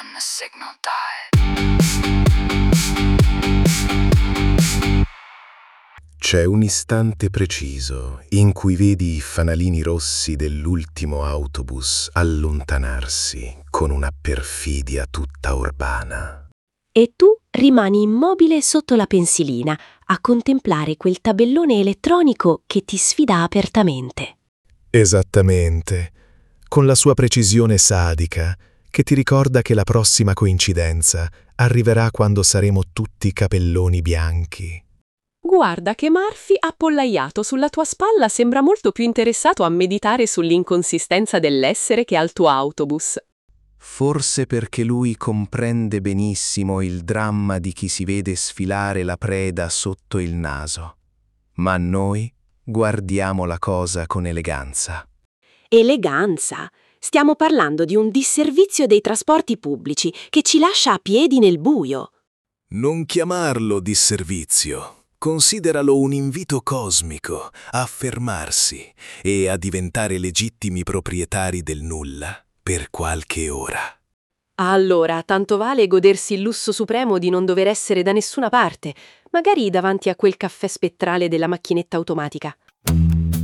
then the signal died. C'è un istante preciso in cui vedi i fanalini rossi dell'ultimo autobus allontanarsi con una perfidia tutta urbana. E tu rimani immobile sotto la pensilina a contemplare quel tabellone elettronico che ti sfida apertamente. Esattamente, con la sua precisione sadica, che ti ricorda che la prossima coincidenza arriverà quando saremo tutti capelloni bianchi. Guarda che Murphy, appollaiato sulla tua spalla, sembra molto più interessato a meditare sull'inconsistenza dell'essere che al tuo autobus. Forse perché lui comprende benissimo il dramma di chi si vede sfilare la preda sotto il naso. Ma noi guardiamo la cosa con eleganza. Eleganza? Stiamo parlando di un disservizio dei trasporti pubblici che ci lascia a piedi nel buio. Non chiamarlo disservizio. Consideralo un invito cosmico a fermarsi e a diventare legittimi proprietari del nulla per qualche ora. Allora, tanto vale godersi il lusso supremo di non dover essere da nessuna parte, magari davanti a quel caffè spettrale della macchinetta automatica.